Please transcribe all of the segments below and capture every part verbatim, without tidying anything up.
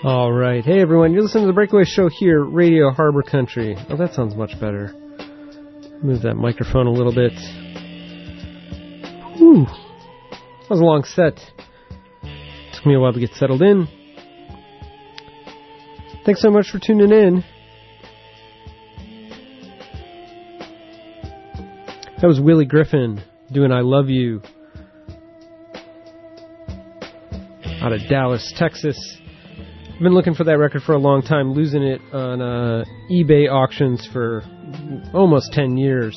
All right. Hey, everyone. You're listening to the Breakaway Show here, Radio Harbor Country. Oh, that sounds much better. Move that microphone a little bit. Whew. That was a long set. Took me a while to get settled in. Thanks so much for tuning in. That was Willie Griffin doing I Love You out of Dallas, Texas. I've been looking for that record for a long time, losing it on uh, eBay auctions for almost ten years.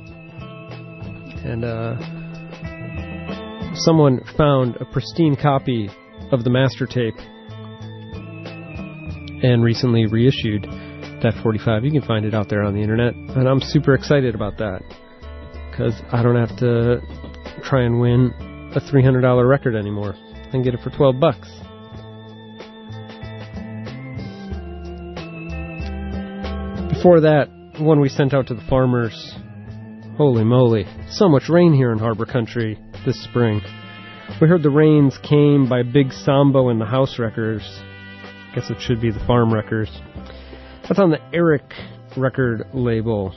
And uh, someone found a pristine copy of the master tape and recently reissued that forty-five. You can find it out there on the internet, and I'm super excited about that because I don't have to try and win a three hundred dollars record anymore. I can get it for twelve bucks. Before that, one we sent out to the farmers. Holy moly, so much rain here in Harbor Country this spring. We heard The Rains Came by Big Sambo and the House Wreckers. I guess it should be the Farm Wreckers. That's on the Eric record label.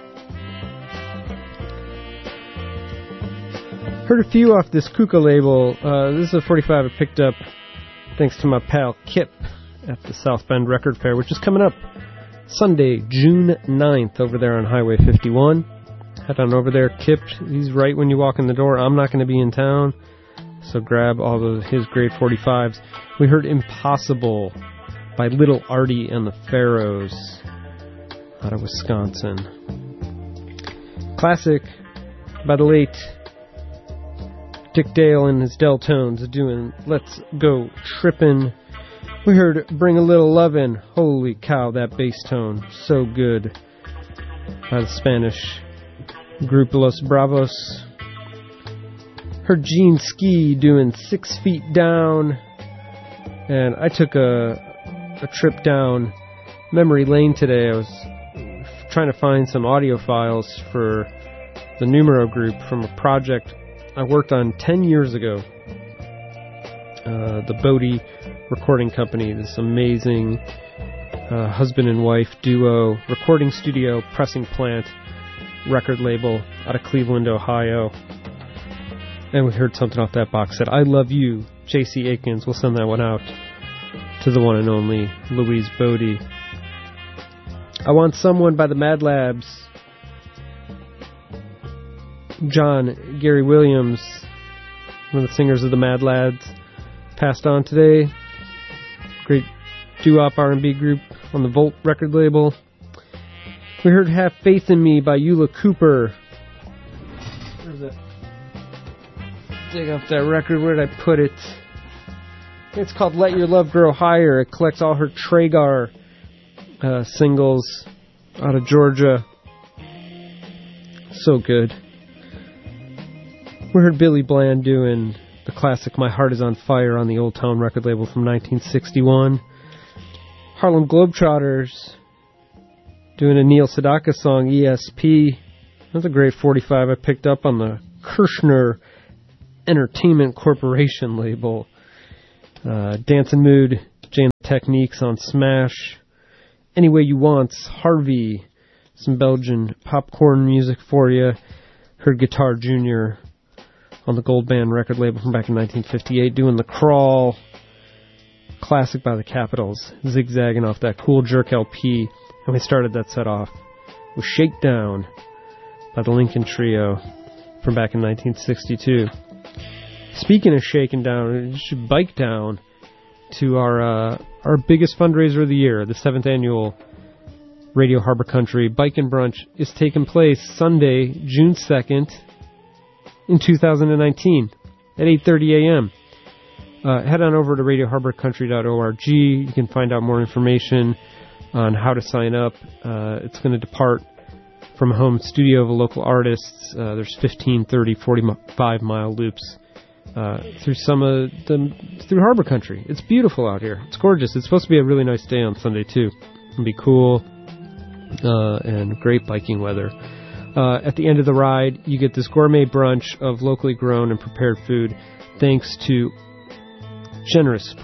Heard a few off this Kuka label. Uh, this is a forty-five I picked up thanks to my pal Kip at the South Bend Record Fair, which is coming up Sunday, June ninth, over there on Highway fifty-one. Head on over there. Kip, he's right when you walk in the door. I'm not going to be in town, so grab all of his great forty-fives. We heard Impossible by Little Artie and the Pharaohs out of Wisconsin. Classic by the late Dick Dale and his Deltones doing Let's Go Trippin'. We heard Bring a Little Lovin'. Holy cow, that bass tone. So good. By the Spanish group Los Bravos. Heard Gene Ski doing Six Feet Down. And I took a, a trip down memory lane today. I was trying to find some audio files for the Numero group from a project I worked on ten years ago. Uh, the Bodie Recording Company, this amazing uh, husband and wife duo, recording studio, pressing plant, record label out of Cleveland, Ohio. And we heard something off that box set. I Love You, J C Akins. We'll send that one out to the one and only Louise Bodie. I Want Someone by the Mad Labs. John Gary Williams, one of the singers of the Mad Lads, passed on today. Great doo-wop R and B group on the Volt record label. We heard Have Faith in Me by Eula Cooper. Where's it? Dig up that record. Where did I put it? It's called Let Your Love Grow Higher. It collects all her Tragar uh, singles out of Georgia. So good. We heard Billy Bland doing the classic My Heart Is on Fire on the Old Town record label from nineteen sixty-one. Harlem Globetrotters doing a Neil Sedaka song, E S P. That's a great forty-five I picked up on the Kirshner Entertainment Corporation label. Uh, Dancing Mood, Jam Techniques on Smash. Any Way You Want, Harvey. Some Belgian popcorn music for you. Heard Guitar Junior on the Gold Band record label from back in nineteen fifty-eight, doing The Crawl, classic by the Capitals, zigzagging off that Cool Jerk L P. And we started that set off with Shakedown by the Lincoln Trio from back in nineteen sixty-two. Speaking of shaking down, you should bike down to our uh, our biggest fundraiser of the year, the seventh annual Radio Harbor Country Bike and Brunch is taking place Sunday, June second, in two thousand nineteen at eight thirty a.m. Uh, head on over to radio harbor country dot org. You can find out more information on how to sign up. Uh, it's going to depart from a home studio of a local artist. Uh, there's fifteen, thirty, forty-five mile loops uh, through some of the through Harbor Country. It's beautiful out here. It's gorgeous. It's supposed to be a really nice day on Sunday too. It'll be cool uh, and great biking weather. Uh, at the end of the ride, you get this gourmet brunch of locally grown and prepared food, thanks to generous support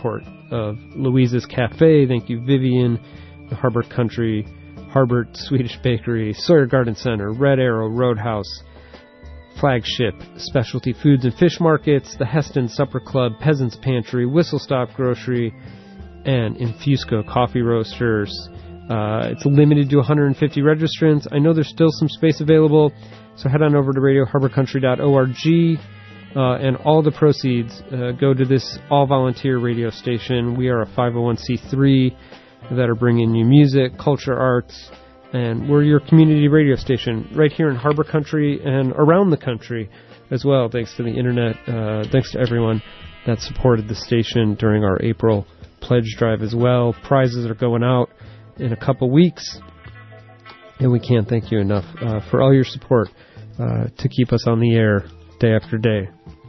of Louise's Cafe. Thank you, Vivian, the Harbert Country, Harbert Swedish Bakery, Sawyer Garden Center, Red Arrow Roadhouse, Flagship, Specialty Foods and Fish Markets, the Heston Supper Club, Peasants Pantry, Whistle Stop Grocery, and Infusco Coffee Roasters. Uh, it's limited to one hundred fifty registrants. I know there's still some space available, so head on over to radio harbor country dot org, uh, and all the proceeds uh, go to this all-volunteer radio station. We are a five oh one c three that are bringing you music, culture, arts, and we're your community radio station right here in Harbor Country and around the country as well, thanks to the internet, uh, thanks to everyone that supported the station during our April pledge drive as well. Prizes are going out in a couple weeks, and we can't thank you enough uh, for all your support uh, to keep us on the air day after day.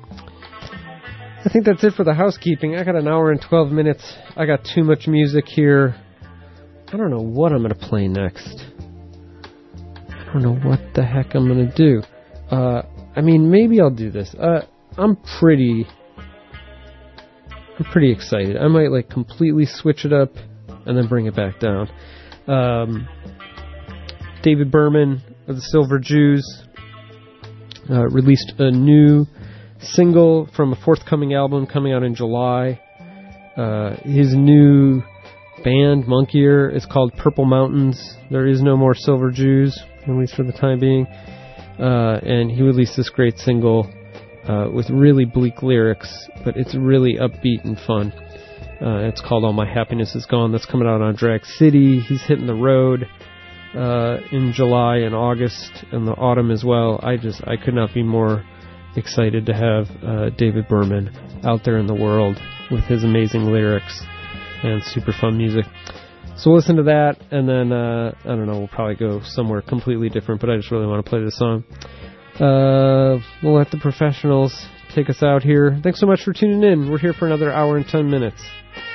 I think that's it for the housekeeping. I got an hour and twelve minutes. I got too much music here. I don't know what I'm going to play next. I don't know what the heck I'm going to do. Uh, I mean, maybe I'll do this. Uh, I'm pretty... I'm pretty excited. I might, like, completely switch it up and then bring it back down. Um, David Berman of the Silver Jews uh, released a new single from a forthcoming album coming out in July. Uh, his new band, Monkeyer, is called Purple Mountains. There is no more Silver Jews, at least for the time being. Uh, and he released this great single uh, with really bleak lyrics, but it's really upbeat and fun. Uh, it's called All My Happiness Is Gone. That's coming out on Drag City. He's hitting the road uh, in July and August and the autumn as well. I just, I could not be more excited to have uh, David Berman out there in the world with his amazing lyrics and super fun music. So listen to that, and then, uh, I don't know, we'll probably go somewhere completely different, but I just really want to play this song. Uh, we'll let the professionals take us out here. Thanks so much for tuning in. We're here for another hour and ten minutes.